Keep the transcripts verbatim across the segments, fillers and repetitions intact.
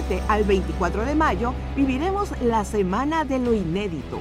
veintisiete al veinticuatro de mayo viviremos la Semana de lo Inédito.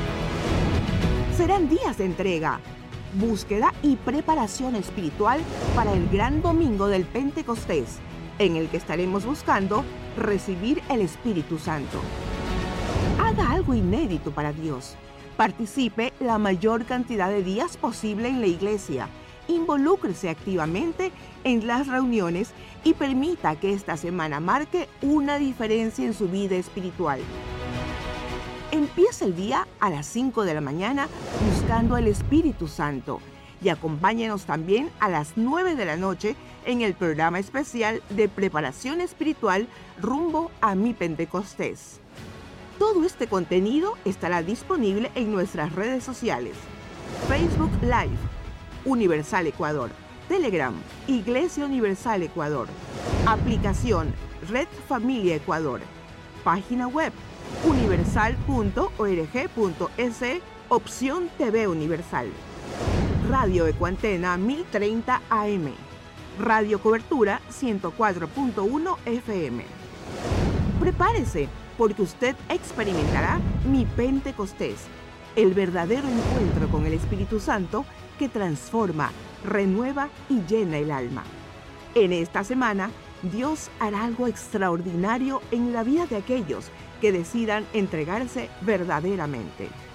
Serán días de entrega, búsqueda y preparación espiritual para el gran domingo del Pentecostés, en el que estaremos buscando recibir el Espíritu Santo. Haga algo inédito para Dios. Participe la mayor cantidad de días posible en la iglesia. Involúcrese activamente en las reuniones y permita que esta semana marque una diferencia en su vida espiritual. Empieza el día a las cinco de la mañana buscando el Espíritu Santo y acompáñenos también a las nueve de la noche en el programa especial de preparación espiritual rumbo a mi Pentecostés. Todo este contenido estará disponible en nuestras redes sociales: Facebook Live, Universal Ecuador, Telegram, Iglesia Universal Ecuador, aplicación Red Familia Ecuador, página web universal punto org punto es, opción T V Universal, Radio Ecuantena mil treinta A M, Radio Cobertura ciento cuatro punto uno F M. Prepárese, porque usted experimentará mi Pentecostés, el verdadero encuentro con el Espíritu Santo que transforma, renueva y llena el alma. En esta semana, Dios hará algo extraordinario en la vida de aquellos que decidan entregarse verdaderamente.